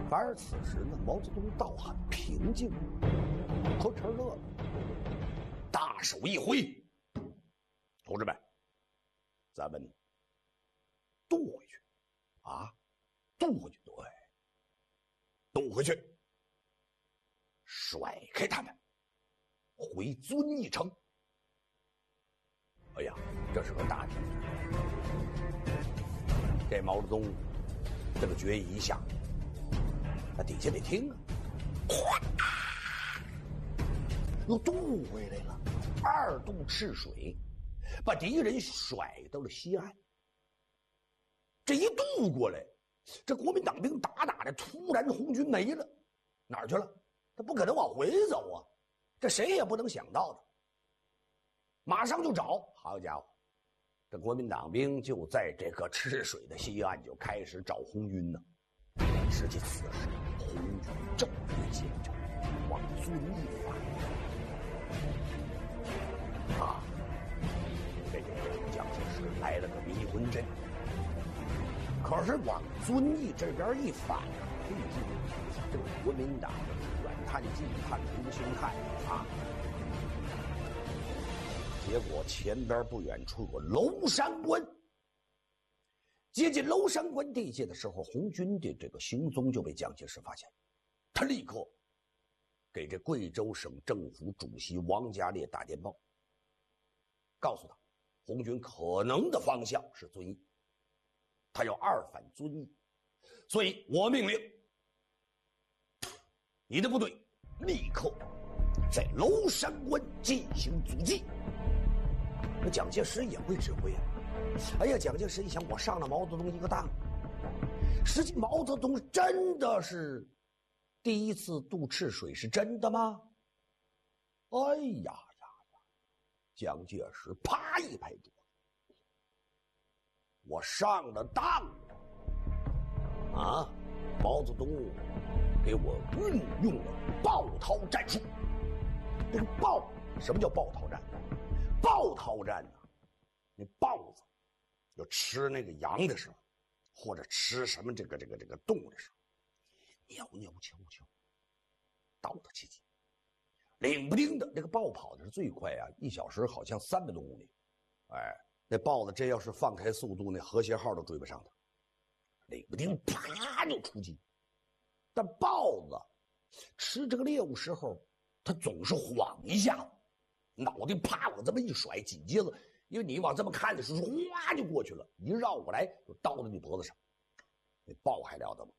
反而此时呢，毛泽东倒很平静，呵哧乐了，大手一挥：“同志们，咱们渡回去啊，渡回去，对，渡回去，甩开他们，回遵义城。”哎呀，这是个大题。这毛泽东这个决议一下，那底下得听啊，哗，又渡回来了，2渡赤水，把敌人甩到了西岸。这一渡过来，这国民党兵打的，突然红军没了，哪儿去了？他不可能往回走啊，这谁也不能想到的。马上就找，好家伙，这国民党兵就在这个赤水的西岸就开始找红军呢。实际此时红军正在进城，往遵义返。啊，这就给蒋介石来了个迷魂阵。可是往遵义这边一返，毕竟这个国民党远探近探中心看啊。结果前边不远处有娄山关，接近娄山关地界的时候，红军的这个行踪就被蒋介石发现，他立刻给这贵州省政府主席王家烈打电报，告诉他红军可能的方向是遵义，他要2反遵义，所以我命令你的部队立刻在娄山关进行阻击。那蒋介石也会指挥啊！哎呀，蒋介石一想，我上了毛泽东一个当。实际毛泽东真的是第一次渡赤水是真的吗？哎呀呀呀！蒋介石啪一拍桌子，我上了当了啊！毛泽东给我运用了抱涛战术。这个抱，什么叫抱涛战？抱涛战呢，那豹子要吃那个羊的时候，或者吃什么这个动物的时候，袅袅悄悄，到它气机，领不丁的那个豹跑的是最快啊，1小时好像300多公里。哎，那豹子真要是放开速度，那和谐号都追不上它，领不丁啪就出击。但豹子吃这个猎物时候，它总是晃一下，脑袋啪往这么一甩，紧接着因为你往这么看的时候，哗就过去了，一绕过来就倒在你脖子上。那豹还了得吗？